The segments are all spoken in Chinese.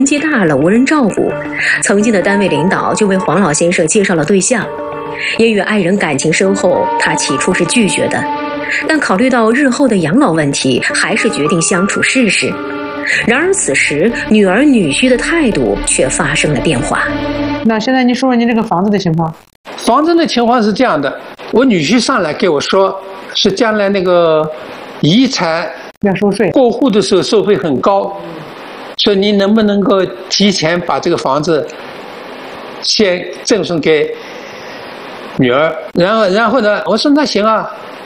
纪大了无人照顾，曾经的单位领导就为黄老先生介绍了对象。因与爱人感情深厚，他起初是拒绝的，但考虑到日后的养老问题，还是决定相处试试。然而此时女儿女婿的态度却发生了变化。 那现在你说说你这个房子的情况。 房子的情况是这样的，我女婿上来给我说，是将来那个遗产要收税， 过户的时候收费很高，说你能不能够提前把这个房子先赠送给女儿，然后呢，我说那行啊，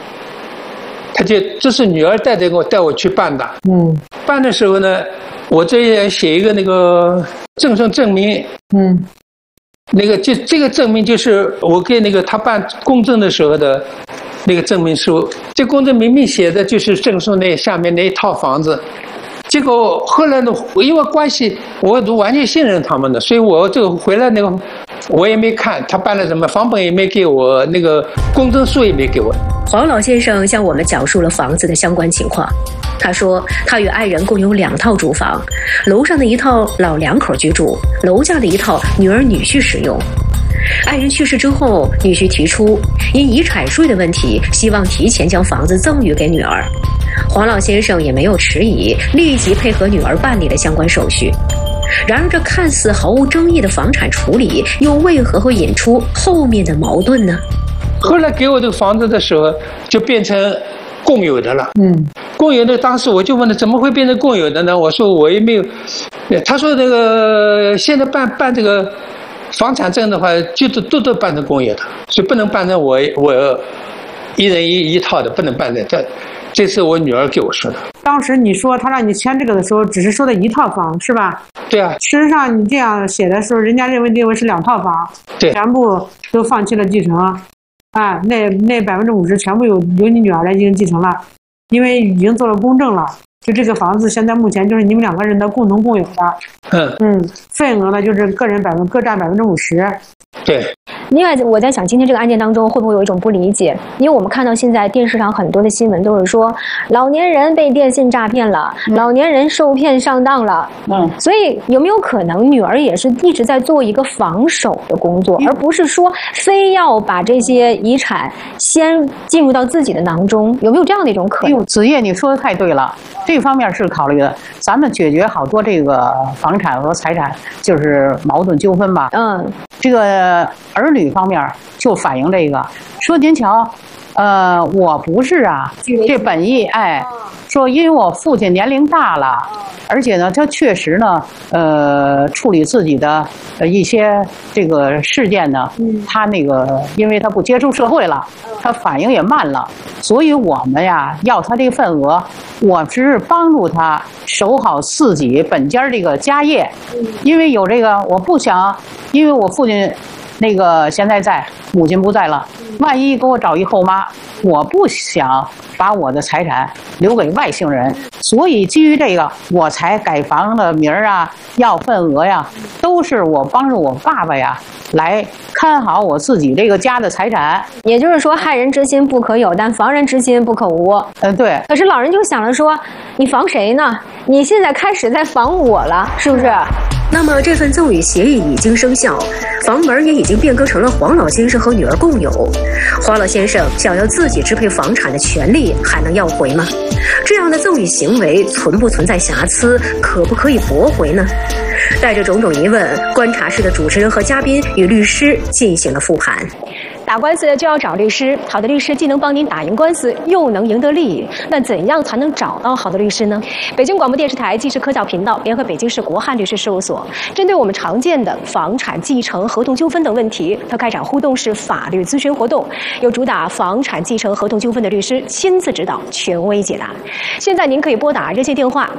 这是女儿带我去办的。办的时候呢，我这也写一个那个赠送证明。那个这个证明就是我给那个他办公证的时候的那个证明书。这公证明明写的就是赠送那下面那一套房子。结果后来呢，因为关系，我都完全信任他们的，所以我这个回来那个我也没看他办了什么，房本也没给我，那个公证书也没给我。 黄老先生向我们讲述了房子的相关情况。他说，他与爱人共有2套住房，楼上的一套老两口居住，楼下的一套女儿女婿使用。爱人去世之后，女婿提出因遗产税的问题，希望提前将房子赠与给女儿。黄老先生也没有迟疑，立即配合女儿办理了相关手续。然而这看似毫无争议的房产处理，又为何会引出后面的矛盾呢？ 后来给我这个房子的时候，就变成共有的了。共有的，当时我就问他怎么会变成共有的呢？我说我也没有。他说那个现在办这个房产证的话，就都办成共有的，所以不能办成我一人一套的，不能办成这是我女儿给我说的。 当时你说他让你签这个的时候，只是说的一套房是吧？ 对啊。 事实上你这样写的时候，人家认为是2套房， 对， 全部都放弃了继承。那50%全部由你女儿来进行继承了，因为已经做了公证了。就这个房子现在目前就是你们2个人的共同共有的。份额呢就是各占50%。 对。 另外，我在想，今天这个案件当中会不会有一种不理解？因为我们看到现在电视上很多的新闻都是说，老年人被电信诈骗了，老年人受骗上当了。所以有没有可能女儿也是一直在做一个防守的工作，而不是说非要把这些遗产先进入到自己的囊中？有没有这样的一种可能？ 子叶，你说的太对了，这方面是考虑的。咱们解决好多这个房产和财产就是矛盾纠纷吧。这个儿女方面就反映这个，说您瞧，我不是啊，这本意说因为我父亲年龄大了，而且呢，他确实呢，处理自己的一些这个事件呢，他那个因为他不接触社会了，他反应也慢了，所以我们呀要他这份额，我只是帮助他守好自己本家这个家业，因为有这个，我不想，因为我父亲那个现在在，母亲不在了，万一给我找一后妈，我不想把我的财产留给外姓人，所以基于这个，我才改房的名儿啊，要份额呀，都是我帮助我爸爸呀来看好我自己这个家的财产。 也就是说，害人之心不可有，但防人之心不可无。 对。 可是老人就想了说，你防谁呢？你现在开始在防我了，是不是？ 那么这份赠与协议已经生效，房门也已经变更成了黄老先生和女儿共有。黄老先生想要自己支配房产的权利还能要回吗？这样的赠与行为存不存在瑕疵，可不可以驳回呢？带着种种疑问，观察室的主持人和嘉宾与律师进行了复盘。 打官司就要找律师，好的律师既能帮您打赢官司，又能赢得利益。那怎样才能找到好的律师呢？北京广播电视台纪实科教频道联合北京市国汉律师事务所，针对我们常见的房产继承、合同纠纷等问题，它开展互动式法律咨询活动，由主打房产继承、合同纠纷的律师亲自指导，权威解答。现在您可以拨打热线电话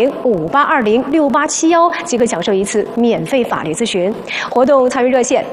010-5820-6871，即可享受一次免费法律咨询。活动参与热线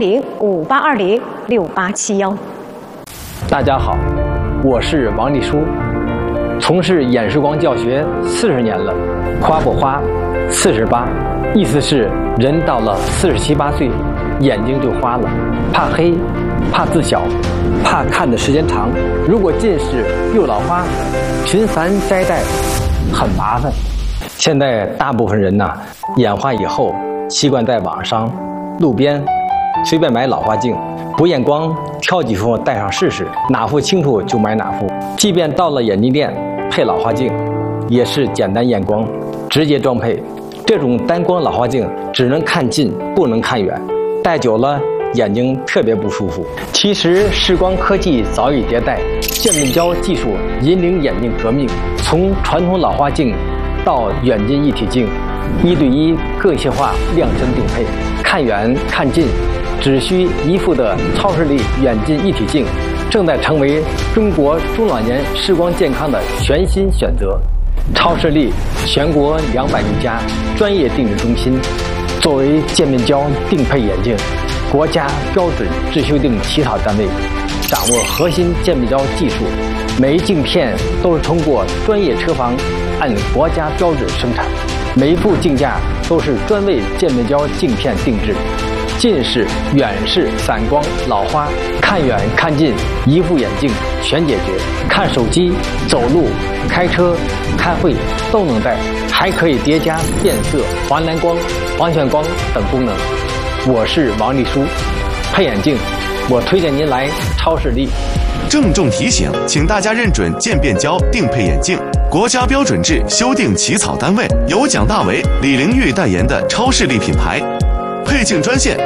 010-5820-6871。 大家好，我是王立书，从事演示光教学40年了，花不花48，意思是人到了47、8岁，眼睛就花了，怕黑，怕字小，怕看的时间长。如果近视又老花，频繁摘戴很麻烦。 现在大部分人呢，眼花以后习惯在网上、路边随便买老花镜，不验光，挑几副戴上试试，哪副清楚就买哪副。即便到了眼镜店配老花镜，也是简单验光，直接装配。这种单光老花镜只能看近，不能看远，戴久了眼睛特别不舒服。其实视光科技早已迭代，渐变焦技术引领眼镜革命，从传统老花镜到远近一体镜，1对1个性化量身定配，看远看近只需一副的超视力远近一体镜，正在成为中国中老年视光健康的全新选择。超视力全国200余家专业定制中心，作为渐变焦定配眼镜国家标准制修订起草单位，掌握核心渐变焦技术，每一镜片都是通过专业车房按国家标准生产，每一副镜架都是专为渐变焦镜片定制。近视、远视、散光、老花，看远看近，一副眼镜全解决。看手机、走路、开车、开会都能戴，还可以叠加变色、防蓝光、防眩光等功能。我是王丽书，配眼镜，我推荐您来超视力。 郑重提醒，请大家认准渐变焦定配眼镜，国家标准制修订起草单位由蒋大为、李玲玉代言的超视力品牌。配镜专线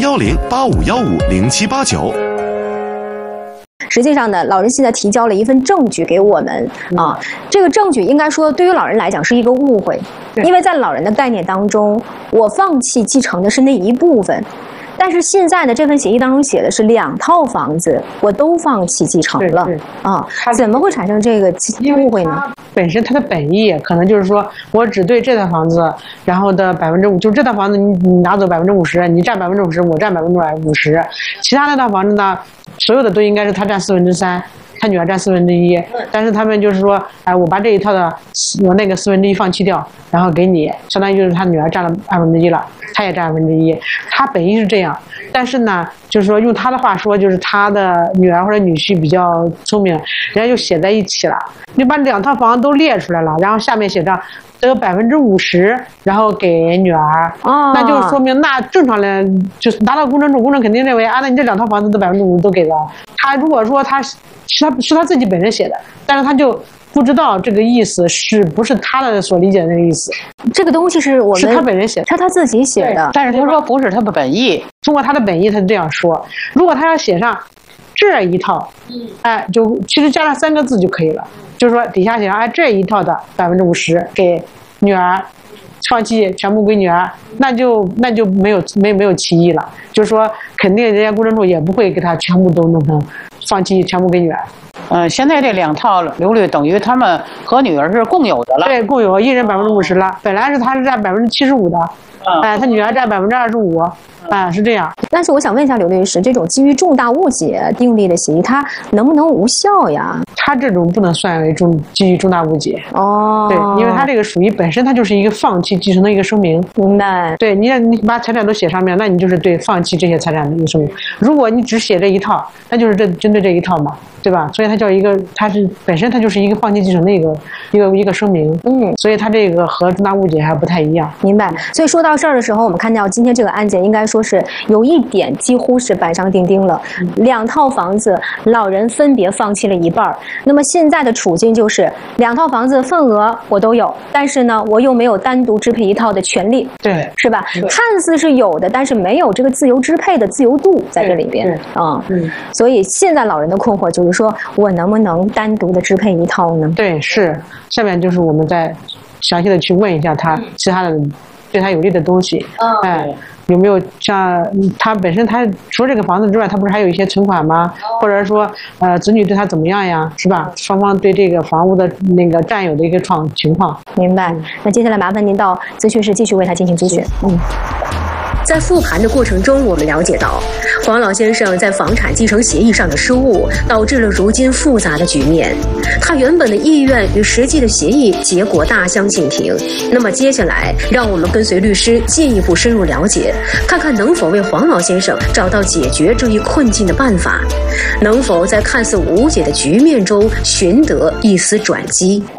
010-8515-0789。 实际上呢，老人现在提交了一份证据给我们啊，这个证据应该说对于老人来讲是一个误会，因为在老人的概念当中，我放弃继承的是那一部分。但是现在呢，这份协议当中写的是2套房子，我都放弃继承了啊，怎么会产生这个误会呢？ 本身它的本意可能就是说我只对这套房子，然后的5%，就这套房子你拿走50%，你占50%，我占50%，其他那套房子呢，所有的都应该是他占3/4。他女儿占1/4，但是他们就是说，哎，我把这一套的我那个1/4放弃掉，然后给你，相当于就是他女儿占了1/2了，他也占1/2。他本意是这样，但是呢，就是说用他的话说，就是他的女儿或者女婿比较聪明，人家就写在一起了。你把2套房子都列出来了，然后下面写着得50%，然后给女儿，那就说明那正常人就是拿到公证处，公证肯定认为啊，那你这2套房子都50%都给了。他如果说他是他自己本人写的，但是他就不知道这个意思是不是他的所理解的那个意思。 这个东西是我们是他本人写的， 是他自己写的， 但是他说不是他的本意。 通过他的本意，他这样说。如果他要写上这一套，哎，就其实加上3个字就可以了，就是说底下写上哎这一套的50%给女儿，放弃全部归女儿，那就没有歧义了。就是说，肯定人家公证处也不会给他全部都弄成放弃全部给女儿。 现在这2套流率等于他们和女儿是共有的了。 对，共有一人50%了。本来是他是占75%的，哎，他女儿占25%。是这样。 但是我想问一下刘律师，这种基于重大误解订立的协议，它能不能无效呀？ 它这种不能算为基于重大误解。对，因为它这个属于本身它就是一个放弃继承的一个声明。 明白。 对，你把财产都写上面，那你就是对放弃这些财产的一个声明。如果你只写这一套，那就是针对这一套嘛，对吧？所以它叫一个，它是本身它就是一个放弃继承的一个声明。所以它这个和重大误解还不太一样。 明白。所以说到这儿的时候，我们看到今天这个案件应该说是有一点几乎是板上钉钉了，2套房子老人分别放弃了一半，那么现在的处境就是2套房子份额我都有，但是呢我又没有单独支配一套的权利， 对， 是吧？看似是有的，但是没有这个自由支配的自由度在这里边所以现在老人的困惑就是说我能不能单独的支配一套呢？ 对，是。下面就是我们再详细的去问一下他其他的对他有利的东西，有没有像他本身他除了这个房子之外，他不是还有一些存款吗？或者说子女对他怎么样呀，是吧？双方对这个房屋的那个占有的一个情况。 明白。那接下来麻烦您到咨询室继续为他进行咨询。 在复盘的过程中，我们了解到，黄老先生在房产继承协议上的失误，导致了如今复杂的局面。他原本的意愿与实际的协议结果大相径庭。那么接下来，让我们跟随律师进一步深入了解，看看能否为黄老先生找到解决这一困境的办法，能否在看似无解的局面中寻得一丝转机。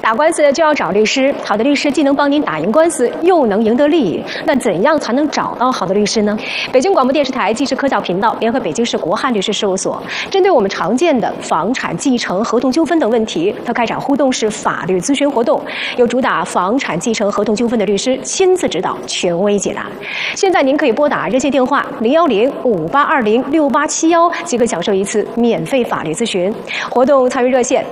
打官司就要找律师，好的律师既能帮您打赢官司，又能赢得利益。那怎样才能找到好的律师呢？北京广播电视台纪实科教频道联合北京市国汉律师事务所，针对我们常见的房产继承、合同纠纷等问题，它开展互动式法律咨询活动，由主打房产继承、合同纠纷的律师亲自指导，权威解答。现在您可以拨打热线电话01058206871，即可享受一次免费法律咨询。活动参与热线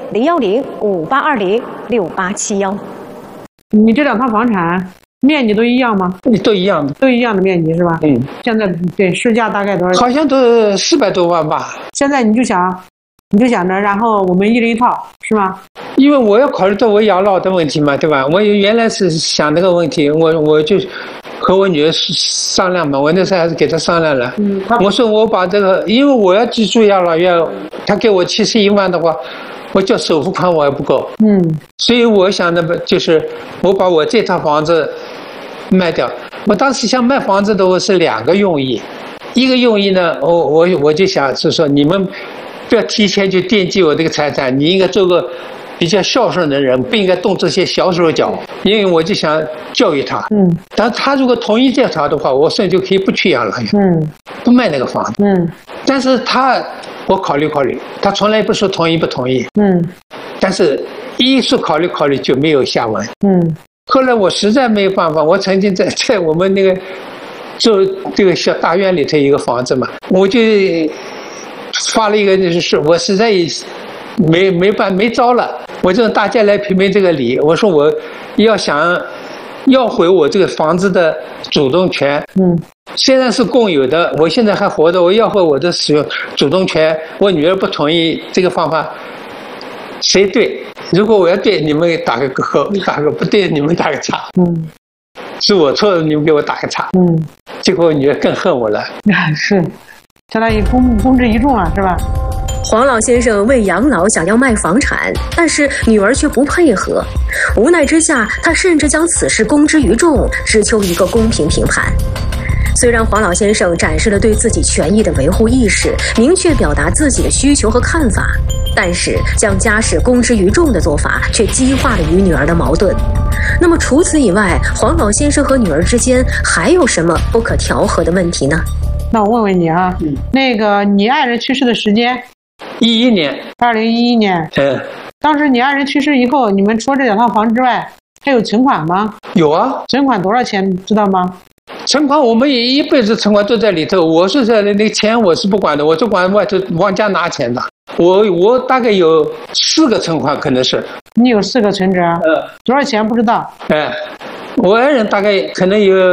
01058206871。 你这两套房产面积都一样吗？ 都一样的， 都一样的面积是吧？现在对市价大概多少？ 好像都400多万吧。 现在你就想着，然后我们一人一套是吗？ 因为我要考虑到我养老的问题嘛，对吧？我原来是想这个问题，我就和我女儿商量嘛，我那时候还是给她商量了。我说我把这个，因为我要去住养老院，她给我71万的话，我交首付款我还不够。所以我想的就是我把我这套房子卖掉。我当时想卖房子的我是2个用意，一个用意呢，我就想是说你们不要提前就惦记我这个财产，你应该做个比较孝顺的人，不应该动这些小手脚。因为我就想教育他。但他如果同意这条的话，我甚至就可以不去养老院，不卖那个房子。但是我考虑，他从来不说同意不同意。但是一说考虑就没有下文。后来我实在没有办法，我曾经在我们那个做这个小大院里头一个房子嘛，我就发了一个就是我实在没招了，我就大家来评评这个理。我说我要回我这个房子的主动权。虽然是共有的，我现在还活着，我要回我的使用主动权。我女儿不同意这个方法，谁对？如果我要对，你们打个勾；不对，你们打个叉。是我错了，你们给我打个叉。结果我女儿更恨我了。 是，相当于公之于众了，是吧？ 黄老先生为养老想要卖房产，但是女儿却不配合。无奈之下，他甚至将此事公之于众，只求一个公平评判。虽然黄老先生展示了对自己权益的维护意识，明确表达自己的需求和看法，但是将家事公之于众的做法却激化了与女儿的矛盾。那么除此以外，黄老先生和女儿之间还有什么不可调和的问题呢？ 那我问问你啊，那个你爱人去世的时间 ？2011年。 2011年。当时你爱人去世以后，你们除了这2套房之外，还有存款吗？ 有啊。 存款多少钱知道吗？ 存款我们一辈子存款都在里头，我是在那个钱我是不管的，我就管外头往家拿钱的。我大概有4个存款，可能是。 你有4个存折？多少钱不知道？ 我爱人大概可能有，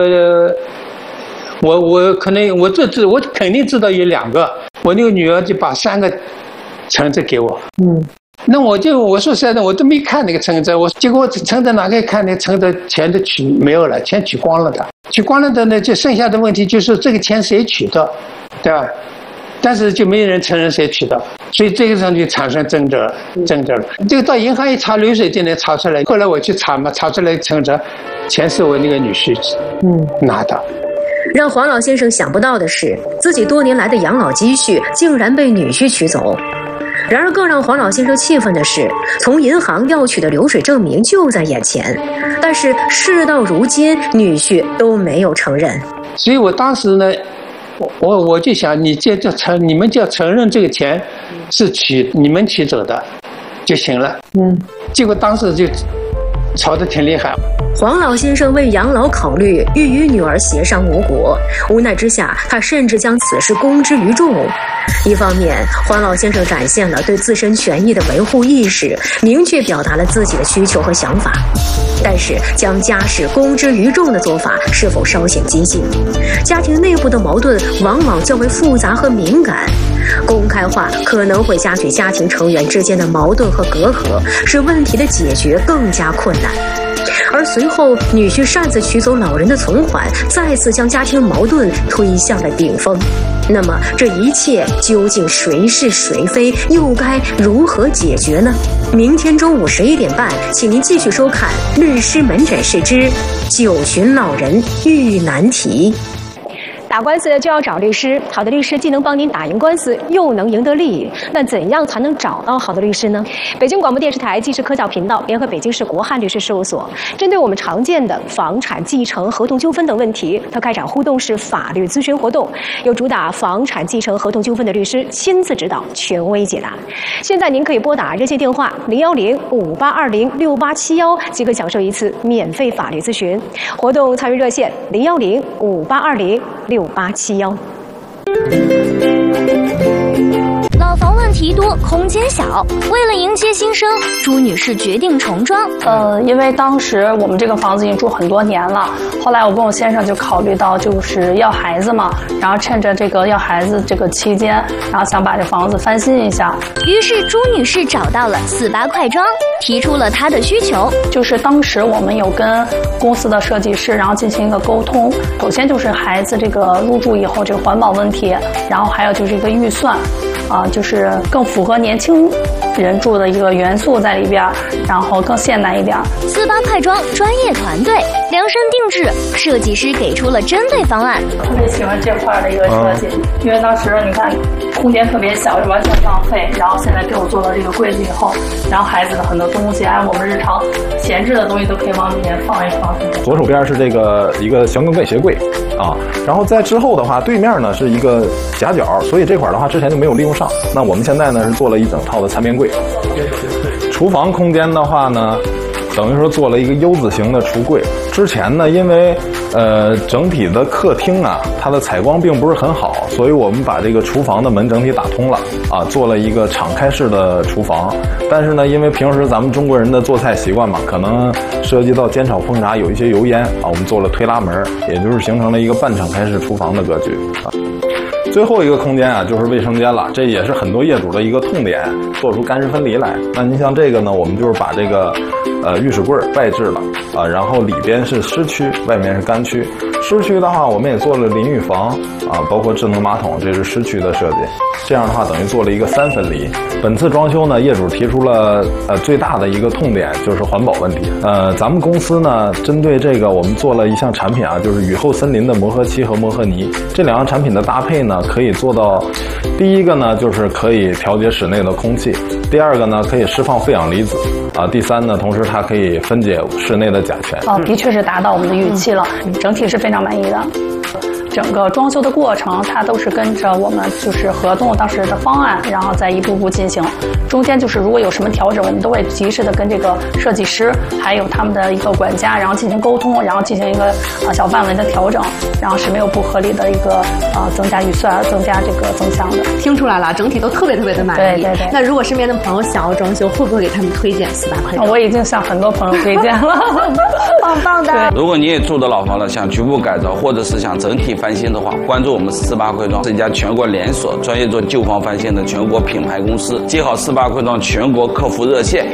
我肯定知道有2个，我那个女儿就把3个存折给我。那我说实在的，我都没看那个存折，结果我存折哪个看那个存折钱都取没有了，钱取光了的。取光了的呢，就剩下的问题就是这个钱谁取的，对吧？但是就没人承认谁取的，所以这个上就产生争执了。这个到银行一查，流水就能查出来。后来我去查嘛，查出来存折，钱是我那个女婿拿的。 让黄老先生想不到的是，自己多年来的养老积蓄竟然被女婿取走。然而更让黄老先生气愤的是，从银行调取的流水证明就在眼前，但是事到如今，女婿都没有承认。 所以我当时呢，我就想，你们就要承认这个钱是你们取走的就行了。结果当时就吵得挺厉害。 黄老先生为养老考虑，欲与女儿协商无果，无奈之下，他甚至将此事公之于众。一方面，黄老先生展现了对自身权益的维护意识，明确表达了自己的需求和想法。但是，将家事公之于众的做法是否稍显激进？家庭内部的矛盾往往较为复杂和敏感，公开化可能会加剧家庭成员之间的矛盾和隔阂，使问题的解决更加困难。而随后，女婿擅自取走老人的存款，再次将家庭矛盾推向了顶峰。那么，这一切究竟谁是谁非，又该如何解决呢？明天中午11点半，请您继续收看《律师门诊室之9旬老人遇难题》。 打官司就要找律师，好的律师既能帮您打赢官司，又能赢得利益。那怎样才能找到好的律师呢？北京广播电视台纪实科教频道联合北京市国汉律师事务所，针对我们常见的房产继承、合同纠纷等问题，它开展互动式法律咨询活动，由主打房产继承、合同纠纷的律师亲自指导，权威解答。现在您可以拨打热线电话010-5820-6871，即可享受一次免费法律咨询。活动参与热线010-5820-6871。 老房问题多，空间小，为了迎接新生，朱女士决定重装。 因为当时我们这个房子已经住很多年了，后来我跟我先生就考虑到就是要孩子嘛，然后趁着这个要孩子这个期间，然后想把这房子翻新一下。 于是朱女士找到了48快装，提出了她的需求。 就是当时我们有跟公司的设计师，然后进行一个沟通。首先就是孩子这个入住以后这个环保问题，然后还有就是一个预算。就是更符合年轻人住的一个元素在里边，然后更现代一点。 48快装专业团队量身定制，设计师给出了针对方案。 特别喜欢这块的一个设计，因为当时你看空间特别小，完全浪费。然后现在给我做了这个柜子以后，然后孩子的很多东西，我们日常闲置的东西都可以往里面放一放。 左手边是这个一个行动跟鞋柜然后在之后的话，对面呢是一个夹角，所以这块的话之前就没有利用上。那我们现在呢是做了一整套的餐边柜。厨房空间的话呢，等于说做了一个 U 字形的橱柜。之前呢，因为整体的客厅它的采光并不是很好，所以我们把这个厨房的门整体打通了做了一个敞开式的厨房。但是呢，因为平时咱们中国人的做菜习惯嘛，可能涉及到煎炒烹炸有一些油烟我们做了推拉门，也就是形成了一个半敞开式厨房的格局最后一个空间就是卫生间了，这也是很多业主的一个痛点，做出干湿分离来。那您像这个呢，我们就是把这个浴室柜外置了然后里边是湿区，外面是干区。湿区的话，我们也做了淋浴房包括智能马桶，这是湿区的设计。这样的话，等于做了一个3分离。本次装修呢，业主提出了最大的一个痛点就是环保问题。咱们公司呢，针对这个我们做了一项产品就是雨后森林的磨合漆和磨合泥。这2样产品的搭配呢，可以做到，第一个呢就是可以调节室内的空气，第二个呢可以释放负氧离子第三呢，同时它可以分解室内的甲醛。 的确是达到我们的预期了，整体是非常满意的。整个装修的过程，它都是跟着我们就是合同当时的方案，然后再一步步进行。中间就是如果有什么调整，我们都会及时的跟这个设计师还有他们的一个管家，然后进行沟通，然后进行一个小范围的调整，然后是没有不合理的一个增加预算、增加这个增项的。 听出来了，整体都特别的满意。 对。 那如果身边的朋友想要装修，会不会给他们推荐48快装？ 我已经向很多朋友推荐了， 棒的。 如果你也住的老房了，想局部改造或者是想整体翻新的话，关注我们48快装，是一家全国连锁专业做旧房翻新的全国品牌公司。记好48快装全国客服热线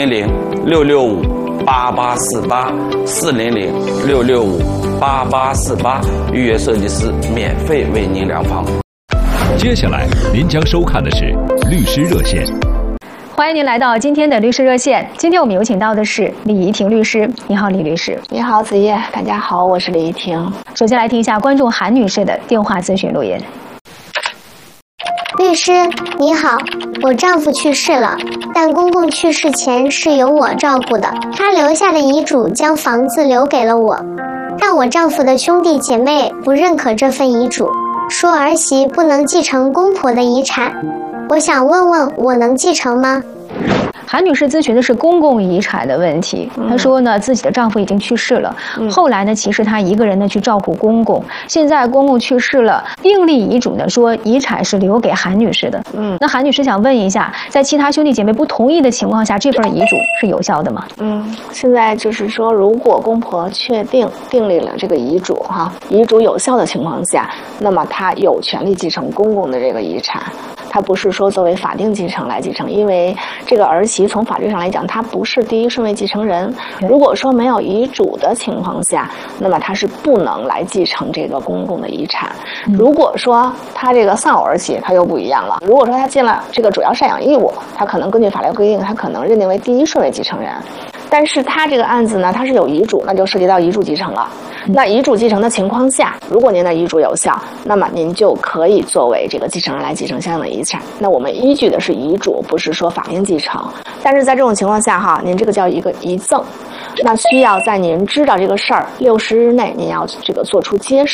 400-665-8848，400-665-8848，预约设计师免费为您量房。 接下来您将收看的是律师热线。 欢迎您来到今天的律师热线。今天我们有请到的是李怡婷律师。你好，李律师。 你好，子叶。大家好，我是李怡婷。 首先来听一下观众韩女士的电话咨询录音。 律师你好，我丈夫去世了，但公公去世前是由我照顾的，他留下的遗嘱将房子留给了我，但我丈夫的兄弟姐妹不认可这份遗嘱，说儿媳不能继承公婆的遗产，我想问问我能继承吗？ 韩女士咨询的是公共遗产的问题。她说呢，自己的丈夫已经去世了，后来呢，其实她一个人呢去照顾公公。现在公公去世了，订立遗嘱呢说遗产是留给韩女士的。那韩女士想问一下，在其他兄弟姐妹不同意的情况下，这份遗嘱是有效的吗？ 现在就是说，如果公婆确定订立了这个遗嘱遗嘱有效的情况下，那么他有权利继承公公的这个遗产。他不是说作为法定继承来继承，因为这个儿媳从法律上来讲，她不是第一顺位继承人。如果说没有遗嘱的情况下，那么她是不能来继承这个公共的遗产。如果说她这个丧偶儿媳，她又不一样了。如果说她尽了这个主要赡养义务，她可能根据法律规定，她可能认定为第一顺位继承人。但是她这个案子呢，她是有遗嘱，那就涉及到遗嘱继承了。 那遗嘱继承的情况下，如果您的遗嘱有效，那么您就可以作为这个继承人来继承相应的遗产。那我们依据的是遗嘱，不是说法定继承。但是在这种情况下哈，您这个叫一个遗赠，那需要在您知道这个事儿60日内，您要这个做出揭示。